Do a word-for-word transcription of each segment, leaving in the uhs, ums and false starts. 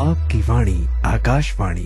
आपकी वाणी आकाशवाणी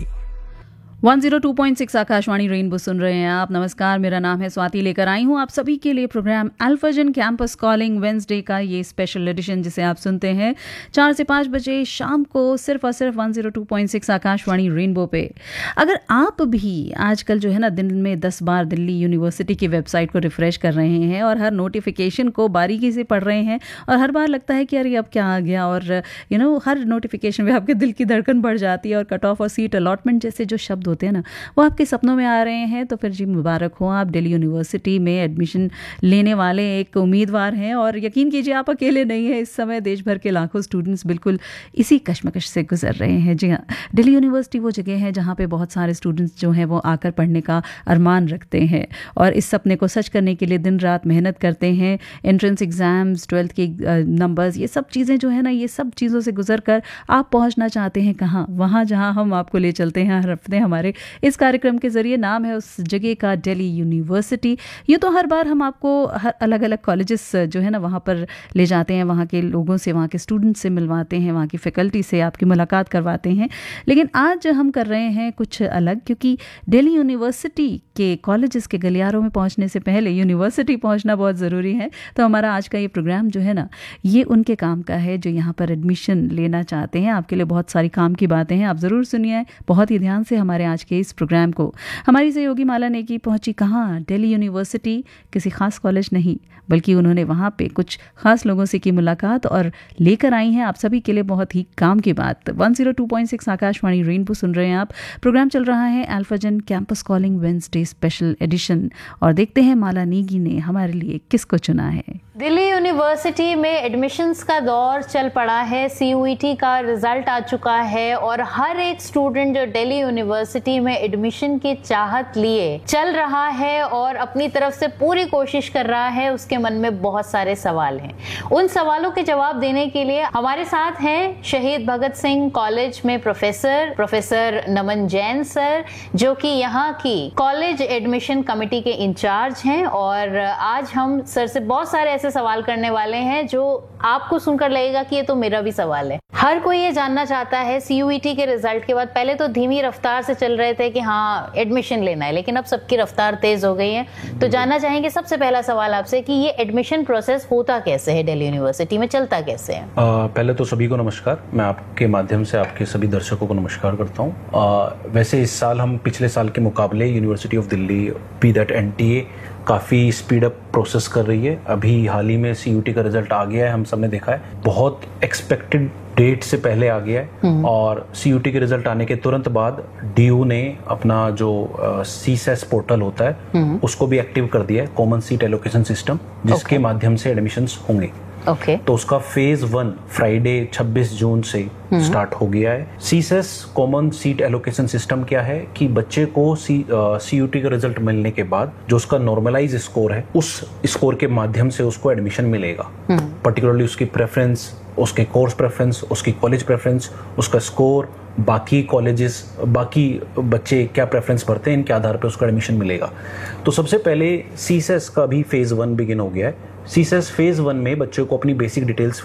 एक सौ दो पॉइंट छह आकाशवाणी रेनबो सुन रहे हैं आप। नमस्कार, मेरा नाम है स्वाति, लेकर आई हूँ आप सभी के लिए प्रोग्राम अल्फाजन कैंपस कॉलिंग वेंसडे का ये स्पेशल एडिशन, जिसे आप सुनते हैं चार से पाँच बजे शाम को सिर्फ और सिर्फ एक सौ दो पॉइंट छह आकाशवाणी रेनबो पे। अगर आप भी आजकल जो है ना दिन में दस बार दिल्ली यूनिवर्सिटी की वेबसाइट को रिफ्रेश कर रहे हैं और हर नोटिफिकेशन को बारीकी से पढ़ रहे हैं और हर बार लगता है कि अरे अब क्या आ गया, और यू नो हर नोटिफिकेशन में आपके दिल की धड़कन बढ़ जाती है और कट ऑफ और सीट अलॉटमेंट जैसे जो शब्द होते हैं ना वो आपके सपनों में आ रहे हैं, तो फिर जी मुबारक हो, आप दिल्ली यूनिवर्सिटी में एडमिशन लेने वाले एक उम्मीदवार हैं। और यकीन कीजिए आप अकेले नहीं हैं, इस समय देश भर के लाखों स्टूडेंट्स बिल्कुल इसी कश्मकश से गुजर रहे हैं। जी हाँ, दिल्ली यूनिवर्सिटी वो जगह है जहाँ पे बहुत सारे स्टूडेंट्स जो हैं वो आकर पढ़ने का अरमान रखते हैं और इस सपने को सच करने के लिए दिन रात मेहनत करते हैं। एंट्रेंस एग्ज़ाम्स, ट्वेल्थ के नंबर्स, ये सब चीज़ें जो है ना, ये सब चीज़ों से गुजर कर आप पहुँचना चाहते हैं कहाँ? वहाँ जहाँ हम आपको ले चलते हैं हर हफ्ते हमारे इस कार्यक्रम के जरिए। नाम है उस जगह का दिल्ली यूनिवर्सिटी। ये तो हर बार हम आपको हर अलग अलग कॉलेजेस जो है ना वहाँ पर ले जाते हैं, वहाँ के लोगों से, वहाँ के स्टूडेंट्स से मिलवाते हैं, वहाँ की फैकल्टी से आपकी मुलाकात करवाते हैं। लेकिन आज हम कर रहे हैं कुछ अलग, क्योंकि दिल्ली यूनिवर्सिटी के कॉलेजेस के गलियारों में पहुँचने से पहले यूनिवर्सिटी पहुँचना बहुत ज़रूरी है। तो हमारा आज का ये प्रोग्राम जो है ना ये उनके काम का है जो यहाँ पर एडमिशन लेना चाहते हैं। आपके लिए बहुत सारी काम की बातें हैं, आप ज़रूर सुनिए बहुत ही ध्यान से हमारे आज के इस प्रोग्राम को। हमारी सहयोगी माला नेगी पहुंची कहाँ? दिल्ली यूनिवर्सिटी, किसी खास कॉलेज नहीं, बल्कि उन्होंने वहाँ पे कुछ खास लोगों से की मुलाकात और लेकर आई हैं आप सभी के लिए बहुत ही काम की बात। एक सौ दो पॉइंट छह आकाशवाणी रेनबो सुन रहे हैं आप। प्रोग्राम चल रहा है अल्फाजन campus calling Wednesday special edition, और देखते हैं माला नेगी ने हमारे लिए किसको चुना है। दिल्ली यूनिवर्सिटी में एडमिशन्स का दौर चल पड़ा है, सी यू ई टी का रिजल्ट आ चुका है और हर एक स्टूडेंट जो दिल्ली यूनिवर्सिटी में एडमिशन की चाहत लिए चल रहा है और अपनी तरफ से पूरी कोशिश कर रहा है, उसके मन में बहुत सारे सवाल हैं। उन सवालों के जवाब देने के लिए हमारे साथ हैं शहीद भगत सिंह कॉलेज में प्रोफेसर प्रोफेसर नमन जैन सर, जो कि यहाँ की कॉलेज एडमिशन कमेटी के इंचार्ज हैं। और आज हम सर से बहुत सारे ऐसे सवाल करने वाले हैं जो आपको सुनकर लगेगा कि ये तो मेरा भी सवाल है। हर कोई ये जानना चाहता है, सी यू ई टी के रिजल्ट के बाद पहले तो धीमी रफ्तार से चल रहे थे कि हाँ एडमिशन लेना है, लेकिन अब सबकी रफ्तार तेज हो गई है। तो जानना चाहेंगे सबसे पहला सवाल आपसे कि ये एडमिशन प्रोसेस होता कैसे है, दिल्ली यूनिवर्सिटी में चलता कैसे है? आ, पहले तो सभी को नमस्कार, मैं आपके माध्यम से आपके सभी दर्शकों को नमस्कार करता हूँ। वैसे इस साल हम पिछले साल के मुकाबले university of Delhi B that N T A काफ़ी स्पीड अप प्रोसेस कर रही है। अभी हाल ही में सी यू टी का रिजल्ट आ गया है, हम सब ने देखा है, बहुत एक्सपेक्टेड डेट से पहले आ गया है। और सी यू टी के रिजल्ट आने के तुरंत बाद डी यू ने अपना जो सी सेस पोर्टल होता है उसको भी एक्टिव कर दिया है, कॉमन सीट एलोकेशन सिस्टम, जिसके okay. माध्यम से एडमिशन्स होंगे। Okay. तो उसका फेज वन फ्राइडे छब्बीस जून से स्टार्ट हो गया है। CSS common seat allocation system क्या है कि बच्चे को सी सी यू टी का रिजल्ट मिलने के बाद जो उसका नॉर्मलाइज स्कोर है, उस स्कोर के माध्यम से उसको एडमिशन मिलेगा। पर्टिकुलरली उसकी प्रेफरेंस, उसके कोर्स प्रेफरेंस, उसकी कॉलेज प्रेफरेंस, उसका स्कोर, बाकी कॉलेजेस, बाकी बच्चे क्या प्रेफरेंस भरते हैं, इनके आधार पर उसको एडमिशन मिलेगा। तो सबसे पहले सीसेस का भी फेज वन बिगिन हो गया है। सीसेस फेज वन में बच्चों को अपनी बेसिक डिटेल्स